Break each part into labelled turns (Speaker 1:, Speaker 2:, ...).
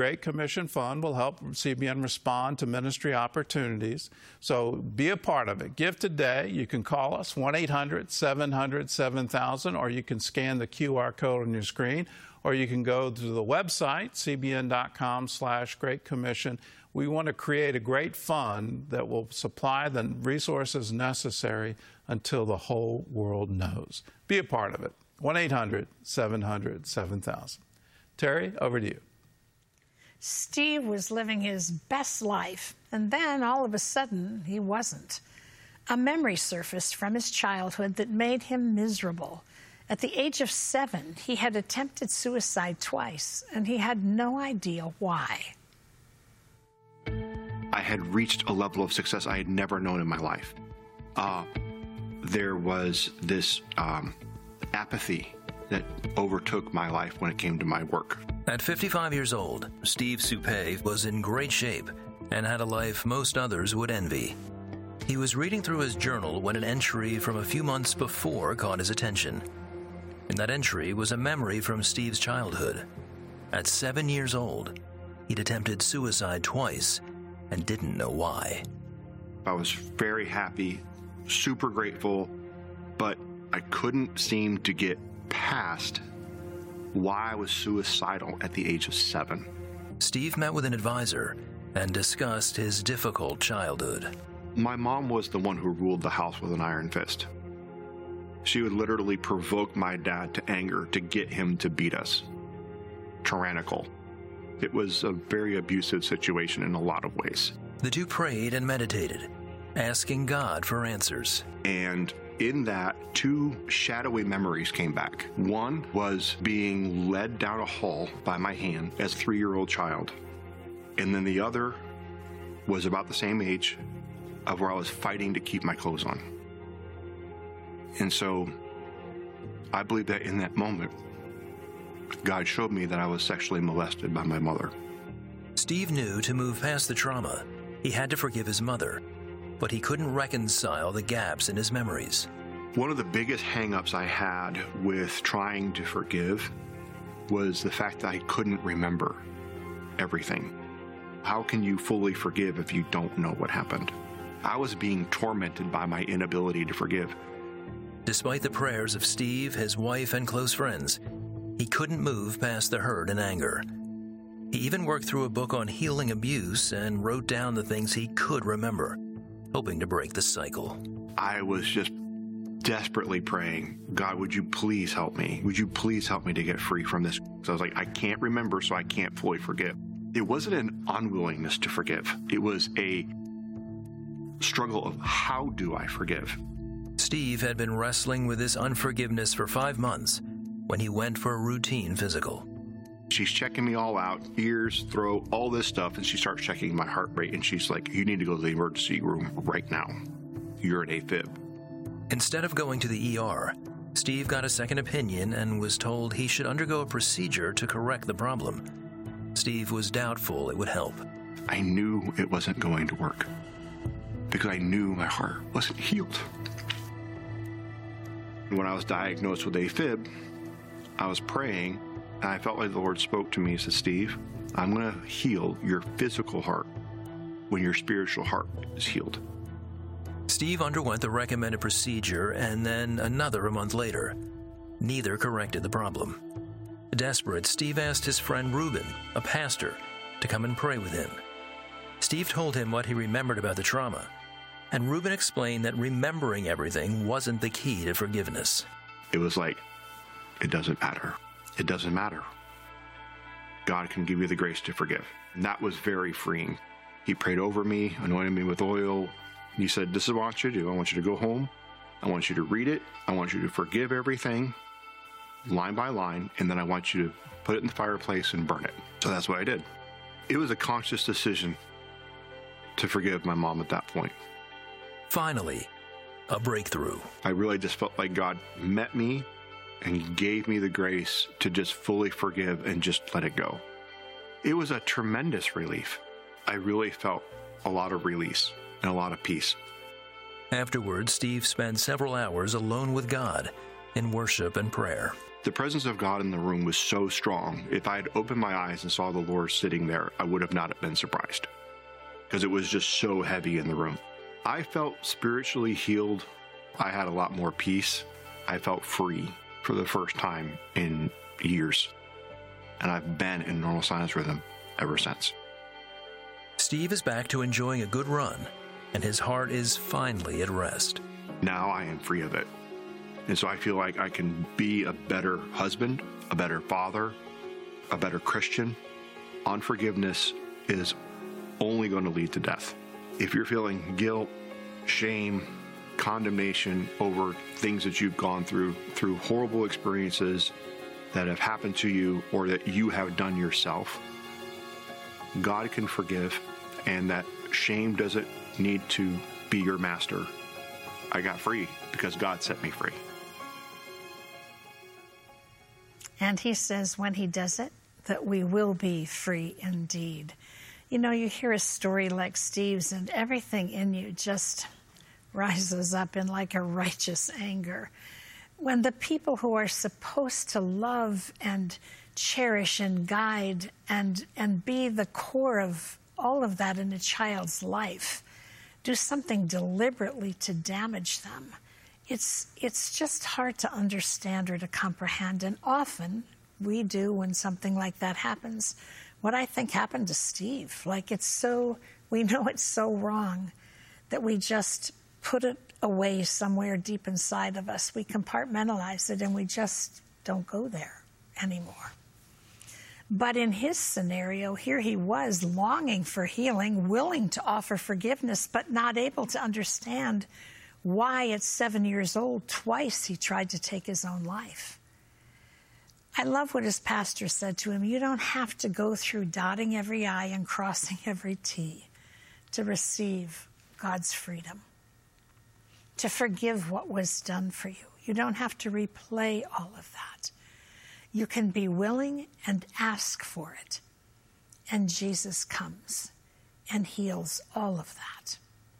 Speaker 1: Great Commission Fund will help CBN respond to ministry opportunities. So be a part of it. Give today. You can call us, 1-800-700-7000, or you can scan the QR code on your screen, or you can go to the website, cbn.com/Great Commission. We want to create a great fund that will supply the resources necessary until the whole world knows. Be a part of it. 1-800-700-7000. Terry, over to you.
Speaker 2: Steve was living his best life, and then all of a sudden he wasn't. A memory surfaced from his childhood that made him miserable. At the age of 7, he had attempted suicide twice, and he had no idea why.
Speaker 3: I had reached a level of success I had never known in my life. There was this apathy that overtook my life when it came to my work.
Speaker 4: At 55 years old, Steve Suppé was in great shape and had a life most others would envy. He was reading through his journal when an entry from a few months before caught his attention. In that entry was a memory from Steve's childhood. At 7 years old, he'd attempted suicide twice and didn't know why.
Speaker 3: I was very happy, super grateful, but I couldn't seem to get past why I was suicidal at the age of 7.
Speaker 4: Steve met with an advisor and discussed his difficult childhood.
Speaker 3: My mom was the one who ruled the house with an iron fist. She would literally provoke my dad to anger to get him to beat us. Tyrannical. It was a very abusive situation in a lot of ways.
Speaker 4: The two prayed and meditated, asking God for answers.
Speaker 3: And in that, 2 shadowy memories came back. One was being led down a hall by my hand as a 3-year-old child. And then the other was about the same age of where I was fighting to keep my clothes on. And so I believe that in that moment, God showed me that I was sexually molested by my mother.
Speaker 4: Steve knew to move past the trauma, he had to forgive his mother, but he couldn't reconcile the gaps in his memories.
Speaker 3: One of the biggest hang-ups I had with trying to forgive was the fact that I couldn't remember everything. How can you fully forgive if you don't know what happened? I was being tormented by my inability to forgive.
Speaker 4: Despite the prayers of Steve, his wife, and close friends, he couldn't move past the hurt and anger. He even worked through a book on healing abuse and wrote down the things he could remember, hoping to break the cycle.
Speaker 3: I was just desperately praying, God, would you please help me? Would you please help me to get free from this? So I was like, I can't remember, so I can't fully forgive. It wasn't an unwillingness to forgive. It was a struggle of how do I forgive?
Speaker 4: Steve had been wrestling with this unforgiveness for 5 months when he went for a routine physical.
Speaker 3: She's checking me all out, ears, throat, all this stuff, and she starts checking my heart rate, and she's like, you need to go to the emergency room right now. You're an AFib.
Speaker 4: Instead of going to the ER, Steve got a second opinion and was told he should undergo a procedure to correct the problem. Steve was doubtful it would help.
Speaker 3: I knew it wasn't going to work because I knew my heart wasn't healed. When I was diagnosed with AFib, I was praying, and I felt like the Lord spoke to me. He said, Steve, I'm going to heal your physical heart when your spiritual heart is healed.
Speaker 4: Steve underwent the recommended procedure and then another a month later. Neither corrected the problem. Desperate, Steve asked his friend Reuben, a pastor, to come and pray with him. Steve told him what he remembered about the trauma, and Reuben explained that remembering everything wasn't the key to forgiveness.
Speaker 3: It was like, it doesn't matter. It doesn't matter. God can give you the grace to forgive. And that was very freeing. He prayed over me, anointed me with oil. He said, this is what I want you to do. I want you to go home. I want you to read it. I want you to forgive everything, line by line, and then I want you to put it in the fireplace and burn it. So that's what I did. It was a conscious decision to forgive my mom at that point.
Speaker 4: Finally, a breakthrough.
Speaker 3: I really just felt like God met me and gave me the grace to just fully forgive and just let it go. It was a tremendous relief. I really felt a lot of release and a lot of peace.
Speaker 4: Afterwards, Steve spent several hours alone with God in worship and prayer.
Speaker 3: The presence of God in the room was so strong. If I had opened my eyes and saw the Lord sitting there, I would have not been surprised, because it was just so heavy in the room. I felt spiritually healed. I had a lot more peace. I felt free for the first time in years. And I've been in normal sinus rhythm ever since.
Speaker 4: Steve is back to enjoying a good run, and his heart is finally at rest.
Speaker 3: Now I am free of it. And so I feel like I can be a better husband, a better father, a better Christian. Unforgiveness is only going to lead to death. If you're feeling guilt, shame, condemnation over things that you've gone through horrible experiences that have happened to you or that you have done yourself, God can forgive, and that shame doesn't need to be your master. I got free because God set me free.
Speaker 2: And he says when he does it, that we will be free indeed. You know, you hear a story like Steve's and everything in you just rises up in like a righteous anger. When the people who are supposed to love and cherish and guide and be the core of all of that in a child's life do something deliberately to damage them, it's just hard to understand or to comprehend. And often we do when something like that happens. What I think happened to Steve, like we know it's so wrong that we just put it away somewhere deep inside of us. We compartmentalize it and we just don't go there anymore. But in his scenario, here he was longing for healing, willing to offer forgiveness, but not able to understand why at 7 years old, twice he tried to take his own life. I love what his pastor said to him. You don't have to go through dotting every I and crossing every T to receive God's freedom, to forgive what was done for you. You don't have to replay all of that. You can be willing and ask for it. And Jesus comes and heals all of that.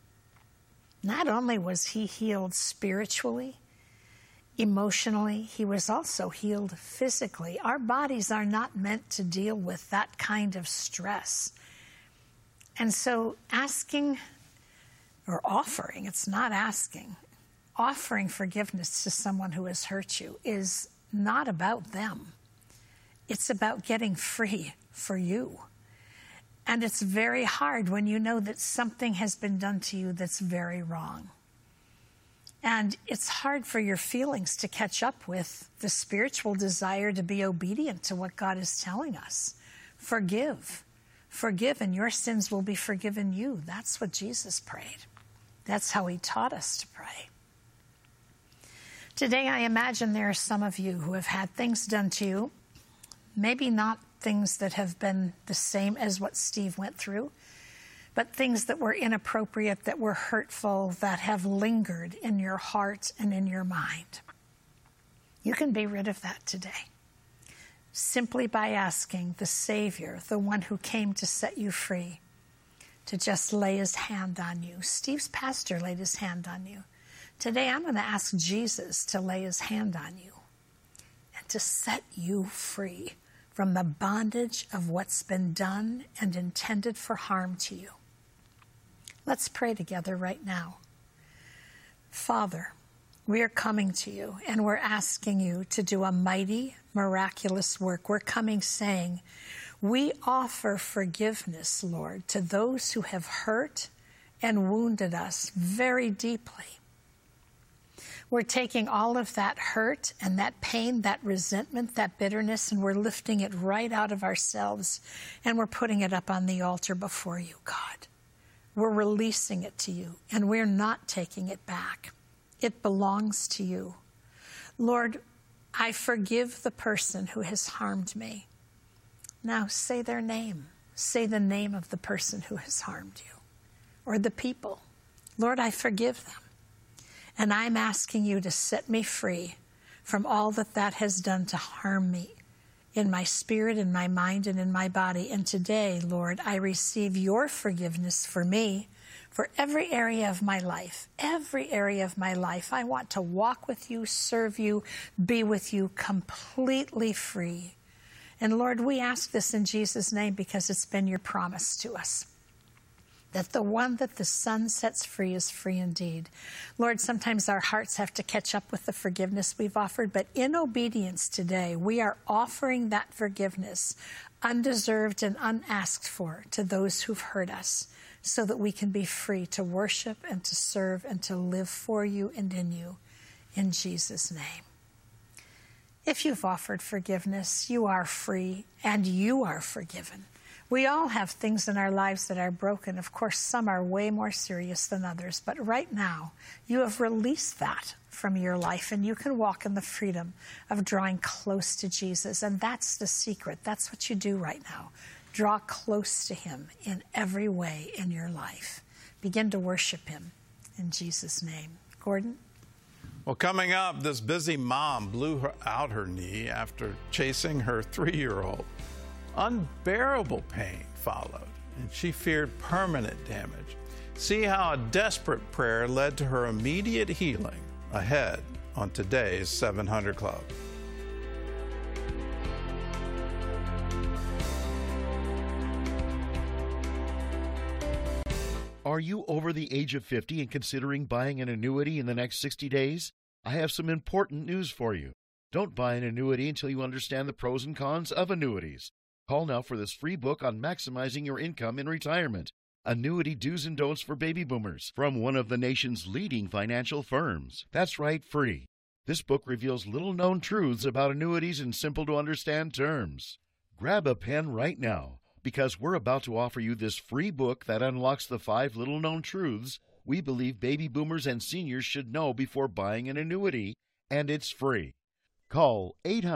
Speaker 2: Not only was he healed spiritually, emotionally, he was also healed physically. Our bodies are not meant to deal with that kind of stress. And so asking or offering, it's not asking, offering forgiveness to someone who has hurt you is not about them. It's about getting free for you. And it's very hard when you know that something has been done to you that's very wrong. And it's hard for your feelings to catch up with the spiritual desire to be obedient to what God is telling us. Forgive. Forgive, and your sins will be forgiven you. That's what Jesus prayed. That's how he taught us to pray. Today, I imagine there are some of you who have had things done to you, maybe not things that have been the same as what Steve went through, but things that were inappropriate, that were hurtful, that have lingered in your heart and in your mind. You can be rid of that today, simply by asking the Savior, the one who came to set you free, to just lay his hand on you. Steve's pastor laid his hand on you. Today, I'm going to ask Jesus to lay his hand on you and to set you free from the bondage of what's been done and intended for harm to you. Let's pray together right now. Father, we are coming to you and we're asking you to do a mighty, miraculous work. We're coming saying, we offer forgiveness, Lord, to those who have hurt and wounded us very deeply. We're taking all of that hurt and that pain, that resentment, that bitterness, and we're lifting it right out of ourselves, and we're putting it up on the altar before you, God. We're releasing it to you, and we're not taking it back. It belongs to you. Lord, I forgive the person who has harmed me. Now say their name. Say the name of the person who has harmed you, or the people. Lord, I forgive them. And I'm asking you to set me free from all that has done to harm me in my spirit, in my mind, and in my body. And today, Lord, I receive your forgiveness for me, for every area of my life. Every area of my life. I want to walk with you, serve you, be with you, completely free. And Lord, we ask this in Jesus' name because it's been your promise to us, that the one that the Son sets free is free indeed. Lord, sometimes our hearts have to catch up with the forgiveness we've offered, but in obedience today, we are offering that forgiveness, undeserved and unasked for, to those who've hurt us, so that we can be free to worship and to serve and to live for you and in you, in Jesus' name. If you've offered forgiveness, you are free and you are forgiven. We all have things in our lives that are broken. Of course, some are way more serious than others. But right now, you have released that from your life, and you can walk in the freedom of drawing close to Jesus. And that's the secret. That's what you do right now. Draw close to him in every way in your life. Begin to worship him in Jesus' name. Gordon?
Speaker 1: Well, coming up, this busy mom blew out her knee after chasing her 3-year-old. Unbearable pain followed, and she feared permanent damage. See how a desperate prayer led to her immediate healing, ahead on today's 700 Club.
Speaker 5: Are you over the age of 50 and considering buying an annuity in the next 60 days? I have some important news for you. Don't buy an annuity until you understand the pros and cons of annuities. Call now for this free book on maximizing your income in retirement. Annuity Do's and Don'ts for Baby Boomers from one of the nation's leading financial firms. That's right, free. This book reveals little-known truths about annuities in simple-to-understand terms. Grab a pen right now, because we're about to offer you this free book that unlocks the 5 little-known truths we believe baby boomers and seniors should know before buying an annuity, and it's free. Call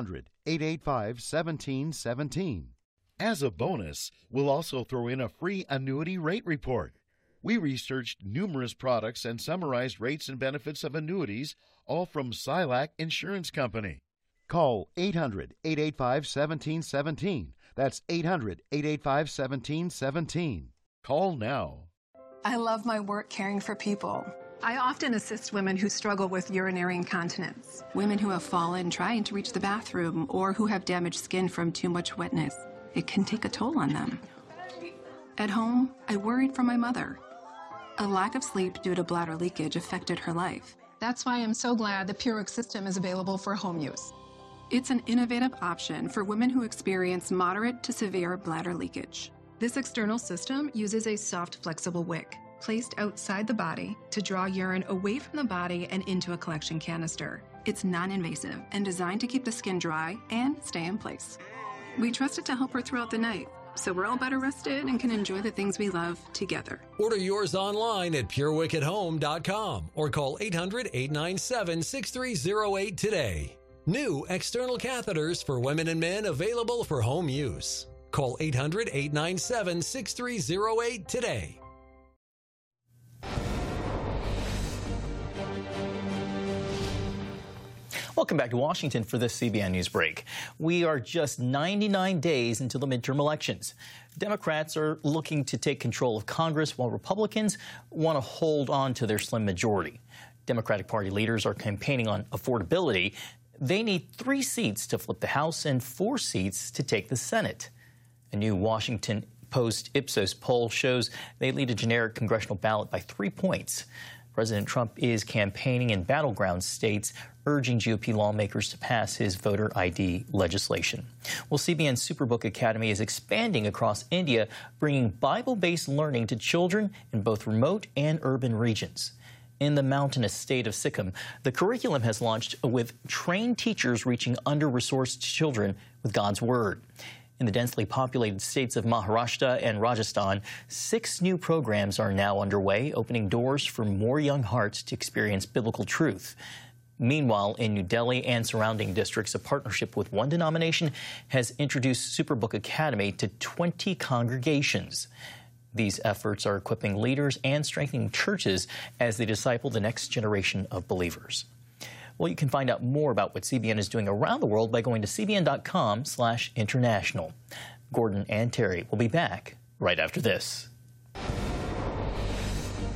Speaker 5: 800-885-1717. As a bonus, we'll also throw in a free annuity rate report. We researched numerous products and summarized rates and benefits of annuities, all from Silac Insurance Company. Call 800-885-1717. That's 800-885-1717. Call now.
Speaker 6: I love my work caring for people. I often assist women who struggle with urinary incontinence.
Speaker 7: Women who have fallen trying to reach the bathroom or who have damaged skin from too much wetness. It can take a toll on them. At home, I worried for my mother. A lack of sleep due to bladder leakage affected her life.
Speaker 6: That's why I'm so glad the PureWick system is available for home use.
Speaker 7: It's an innovative option for women who experience moderate to severe bladder leakage.
Speaker 6: This external system uses a soft, flexible wick placed outside the body to draw urine away from the body and into a collection canister.
Speaker 7: It's non-invasive and designed to keep the skin dry and stay in place. We trust it to help her throughout the night, so we're all better rested and can enjoy the things we love together.
Speaker 8: Order yours online at PureWickAtHome.com or call 800-897-6308 today. New external catheters for women and men available for home use. Call 800-897-6308 today.
Speaker 9: Welcome back to Washington for this CBN News Break. We are just 99 days until the midterm elections. Democrats are looking to take control of Congress while Republicans want to hold on to their slim majority. Democratic Party leaders are campaigning on affordability. They need 3 seats to flip the House and 4 seats to take the Senate. A new Washington Post Ipsos poll shows they lead a generic congressional ballot by 3 points. President Trump is campaigning in battleground states, urging GOP lawmakers to pass his voter ID legislation. Well, CBN Superbook Academy is expanding across India, bringing Bible-based learning to children in both remote and urban regions. In the mountainous state of Sikkim, the curriculum has launched with trained teachers reaching under-resourced children with God's Word. In the densely populated states of Maharashtra and Rajasthan, 6 new programs are now underway, opening doors for more young hearts to experience biblical truth. Meanwhile, in New Delhi and surrounding districts, a partnership with one denomination has introduced Superbook Academy to 20 congregations. These efforts are equipping leaders and strengthening churches as they disciple the next generation of believers. Well, you can find out more about what CBN is doing around the world by going to cbn.com/international. Gordon and Terry will be back right after this.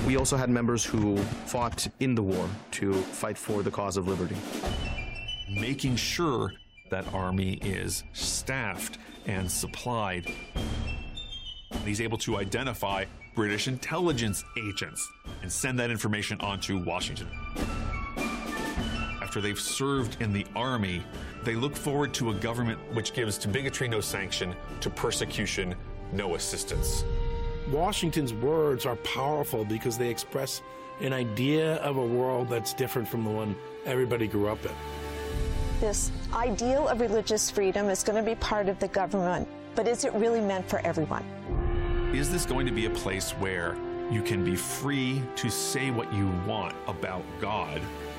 Speaker 10: We also had members who fought in the war to fight for the cause of liberty.
Speaker 11: Making sure that army is staffed and supplied. He's able to identify British intelligence agents and send that information on to Washington. After they've served in the army, they look forward to a government which gives to bigotry no sanction, to persecution no assistance.
Speaker 12: Washington's words are powerful because they express an idea of a world that's different from the one everybody grew up in.
Speaker 13: This ideal of religious freedom is going to be part of the government, but is it really meant for everyone?
Speaker 11: Is this going to be a place where you can be free to say what you want about God